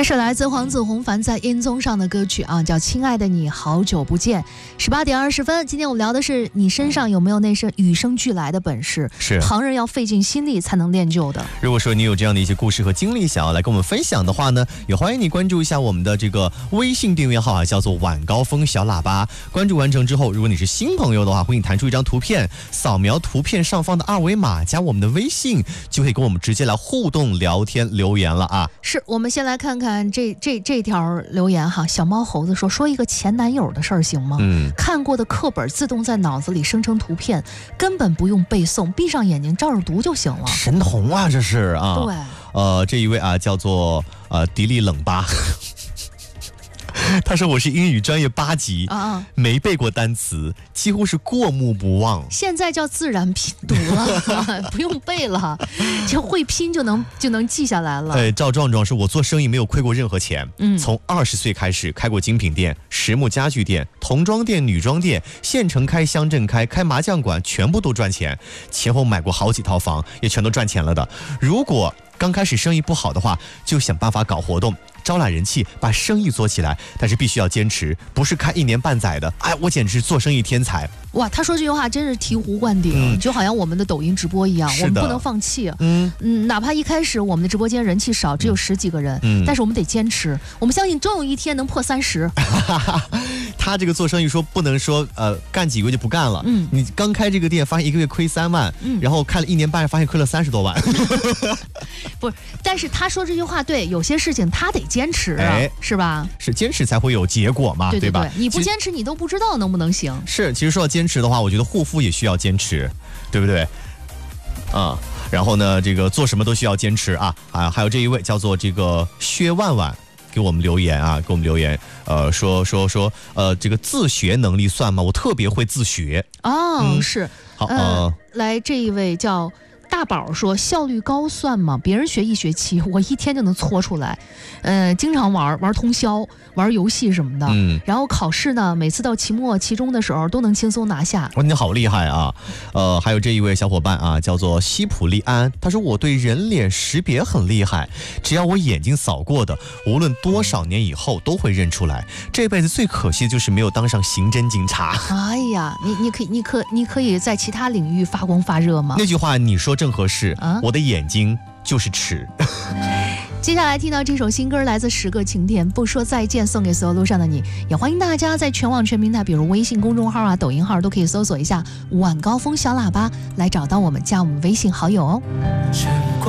这是来自黄子弘凡在音综上的歌曲啊，叫《亲爱的你好久不见》。18点20分，今天我们聊的是你身上有没有那身与生俱来的本事， 是旁人要费尽心力才能练就的。 如果说你有这样的一些故事和经历想要来跟我们分享的话呢，也欢迎你关注一下我们的这个微信订阅号啊，叫做晚高峰小喇叭。关注完成之后，如果你是新朋友的话，会给你弹出一张图片，扫描图片上方的二维码，加我们的微信，就可以跟我们直接来互动聊天留言了啊。 是，我们先来看看这条留言哈，小猫猴子说一个前男友的事儿行吗？看过的课本自动在脑子里生成图片，根本不用背诵，闭上眼睛照着读就行了。 神童啊，这是啊。 对， 这一位啊叫做迪丽冷巴。他说我是英语专业8级没背过单词，几乎是过目不忘。 现在叫自然拼读了，不用背了，就会拼就能记下来了。 赵壮壮说我做生意没有亏过任何钱，从20岁开始开过精品店、实木家具店、童装店、女装店，县城开、乡镇开麻将馆，全部都赚钱。前后买过好几套房，也全都赚钱了的。如果刚开始生意不好的话，就想办法搞活动，招揽人气，把生意做起来，但是必须要坚持，不是开1年半载的。我简直是做生意天才。 哇，他说这句话真是醍醐灌顶，就好像我们的抖音直播一样，我们不能放弃。哪怕一开始我们的直播间人气少，只有10几个人，但是我们得坚持。我们相信终有一天能破30。 他这个做生意说不能说干几个月就不干了。你刚开这个店，发现1个月亏3万，然后开了1年半，发现亏了30多万。 不是，但是他说这句话对，有些事情他得坚持，是吧？ 是坚持才会有结果嘛，对吧？ 你不坚持，你都不知道能不能行。 是，其实说到坚持的话，我觉得护肤也需要坚持，对不对？然后呢，这个做什么都需要坚持啊！还有这一位叫做这个薛万万给我们留言啊，给我们留言，说这个自学能力算吗？我特别会自学。 是。 好， 来这一位叫大宝说效率高算吗？别人学1学期，我1天就能搓出来。经常玩通宵，玩游戏什么的。然后考试呢，每次到期末、期中的时候都能轻松拿下。 哇，你好厉害啊！还有这一位小伙伴啊，叫做西普利安，他说我对人脸识别很厉害，只要我眼睛扫过的，无论多少年以后都会认出来。这辈子最可惜的就是没有当上刑侦警察。 哎呀，你可以在其他领域发光发热吗？ 那句话你说正合适，我的眼睛就是尺。 接下来听到这首新歌来自10个晴天，不说再见，送给所有路上的你。也欢迎大家在全网全平台，比如微信公众号抖音号都可以搜索一下晚高峰小喇叭来找到我们，加我们微信好友哦。